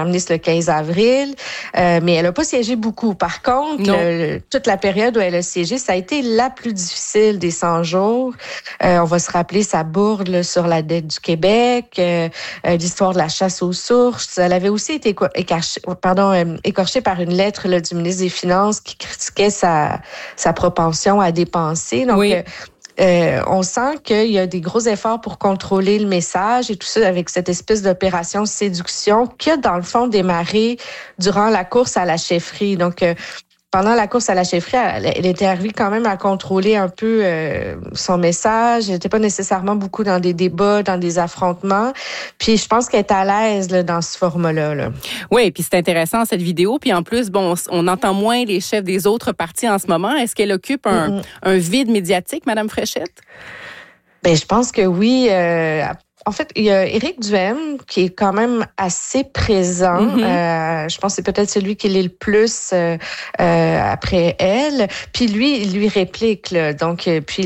ministre le 15 avril, mais elle n'a pas siégé beaucoup. Par contre, toute la période où elle a siégé, ça a été la plus difficile des 100 jours. On va se rappeler sa bourde là, sur la dette du Québec, l'histoire de la chasse aux sources. Elle avait aussi été écorchée par une lettre là, du ministre des Finances qui critiquait sa propension à dépenser. Donc, on sent qu'il y a des gros efforts pour contrôler le message et tout ça avec cette espèce d'opération séduction qui a, dans le fond, démarré durant la course à la chefferie. Donc, pendant la course à la chefferie, elle était arrivée quand même à contrôler un peu son message. Elle n'était pas nécessairement beaucoup dans des débats, dans des affrontements. Puis je pense qu'elle est à l'aise là, dans ce format-là. Là. Oui, puis c'est intéressant cette vidéo. Puis en plus, bon, on entend moins les chefs des autres partis en ce moment. Est-ce qu'elle occupe un vide médiatique, Mme Fréchette? Bien, je pense que oui. En fait, il y a Éric Duhaime qui est quand même assez présent. Je pense que c'est peut-être celui qui l'est le plus après elle. Puis lui, il lui réplique. Là. Donc, puis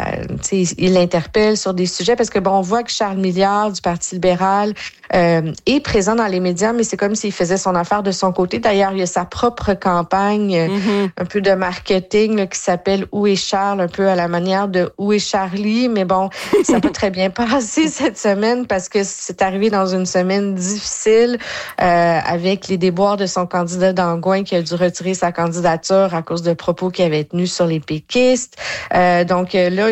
il l'interpelle sur des sujets parce que bon, on voit que Charles Milliard du Parti libéral est présent dans les médias, mais c'est comme s'il faisait son affaire de son côté. D'ailleurs, il y a sa propre campagne, un peu de marketing là, qui s'appelle « Où est Charles ?» un peu à la manière de « Où est Charlie ?» Mais bon, ça n'a pas très bien passé cette semaine parce que c'est arrivé dans une semaine difficile avec les déboires de son candidat d'Angouin qui a dû retirer sa candidature à cause de propos qu'il avait tenus sur les péquistes. Donc là,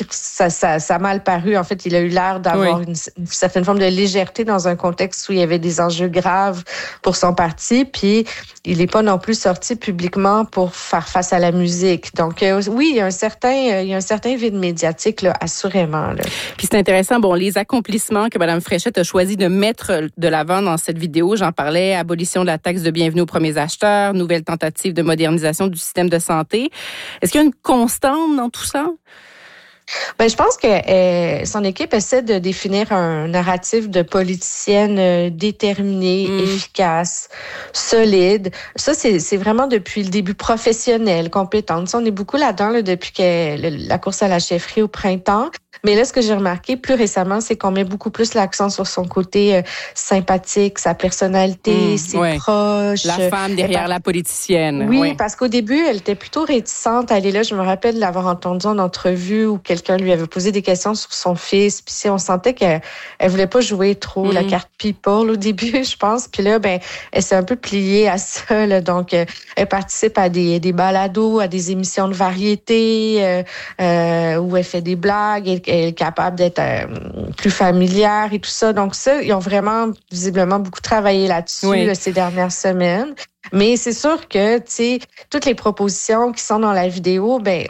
ça a mal paru. En fait, il a eu l'air d'avoir une certaine forme de légèreté dans un contexte où il y avait des enjeux graves pour son parti. Puis, il n'est pas non plus sorti publiquement pour faire face à la musique. Donc, oui, il y a un certain vide médiatique, là, assurément. Là. Puis, c'est intéressant. Bon, les accomplissements que Mme Fréchette a choisi de mettre de l'avant dans cette vidéo, j'en parlais, abolition de la taxe de bienvenue aux premiers acheteurs, nouvelle tentative de modernisation du système de santé. Est-ce qu'il y a une constante dans tout ça? Ben, je pense que son équipe essaie de définir un narratif de politicienne déterminée, efficace, solide. Ça, c'est vraiment depuis le début professionnel, compétente. Ça, on est beaucoup là-dedans là, depuis que la course à la chefferie au printemps. Mais là, ce que j'ai remarqué plus récemment, c'est qu'on met beaucoup plus l'accent sur son côté sympathique, sa personnalité, ses proches. La femme derrière la politicienne. Oui, parce qu'au début, elle était plutôt réticente à aller là. Je me rappelle de l'avoir entendue en entrevue où quelqu'un lui avait posé des questions sur son fils. Puis on sentait qu'elle voulait pas jouer trop la carte people au début, je pense. Puis là, ben, elle s'est un peu pliée à ça. Là. Donc, elle participe à des balados, à des émissions de variété où elle fait des blagues. Elle est capable d'être plus familière et tout ça. Donc ça, ils ont vraiment visiblement beaucoup travaillé là-dessus là, ces dernières semaines. Mais c'est sûr que, tu sais, toutes les propositions qui sont dans la vidéo, ben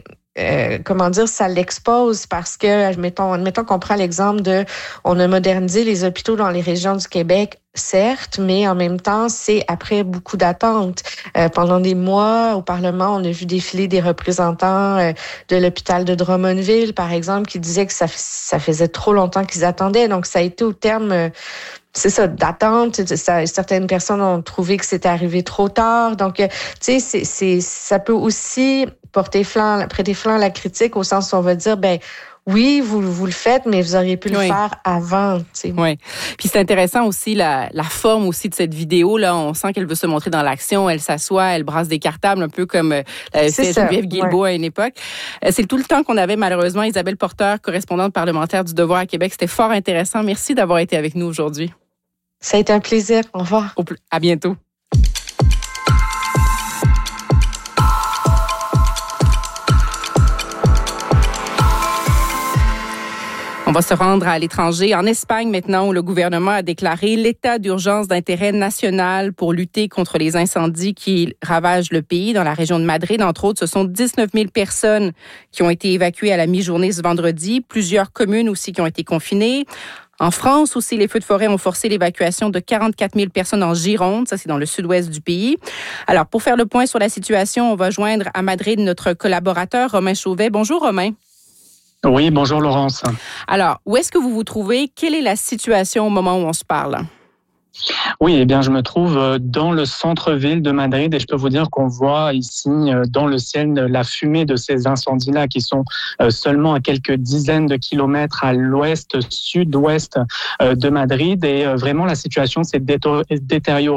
ça l'expose parce que, admettons qu'on prend l'exemple de, on a modernisé les hôpitaux dans les régions du Québec, certes, mais en même temps, c'est après beaucoup d'attentes. Pendant des mois, au Parlement, on a vu défiler des représentants de l'hôpital de Drummondville, par exemple, qui disaient que ça faisait trop longtemps qu'ils attendaient. Donc, ça a été au terme... c'est ça, d'attente. Certaines personnes ont trouvé que c'était arrivé trop tard. Donc, tu sais, ça peut aussi prêter flanc à la critique au sens où on va dire, ben oui, vous le faites, mais vous auriez pu le faire avant. Oui. Puis c'est intéressant aussi la forme aussi de cette vidéo. Là, on sent qu'elle veut se montrer dans l'action. Elle s'assoit, elle brasse des cartables, un peu comme l'avait fait Geneviève Guilbeault à une époque. C'est tout le temps qu'on avait malheureusement. Isabelle Porteur, correspondante parlementaire du Devoir à Québec. C'était fort intéressant. Merci d'avoir été avec nous aujourd'hui. Ça a été un plaisir. Au revoir. À bientôt. On va se rendre à l'étranger, en Espagne maintenant, où le gouvernement a déclaré l'état d'urgence d'intérêt national pour lutter contre les incendies qui ravagent le pays. Dans la région de Madrid, entre autres, ce sont 19 000 personnes qui ont été évacuées à la mi-journée ce vendredi. Plusieurs communes aussi qui ont été confinées. En France aussi, les feux de forêt ont forcé l'évacuation de 44 000 personnes en Gironde. Ça, c'est dans le sud-ouest du pays. Alors, pour faire le point sur la situation, on va joindre à Madrid notre collaborateur Romain Chauvet. Bonjour, Romain. Oui, bonjour Laurence. Alors, où est-ce que vous vous trouvez? Quelle est la situation au moment où on se parle? Oui, eh bien, je me trouve dans le centre-ville de Madrid et je peux vous dire qu'on voit ici dans le ciel la fumée de ces incendies-là qui sont seulement à quelques dizaines de kilomètres à l'ouest, sud-ouest de Madrid et vraiment la situation s'est détériorée